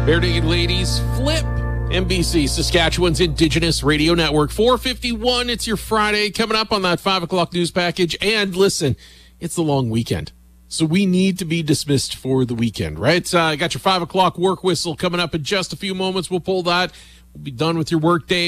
Bare Naked Ladies, Flip, NBC, Saskatchewan's Indigenous Radio Network. 4:51, it's your Friday. Coming up on that 5 o'clock news package. And listen, it's the long weekend, so we need to be dismissed for the weekend, right? Got your 5 o'clock work whistle coming up in just a few moments. We'll pull that. We'll be done with your work day.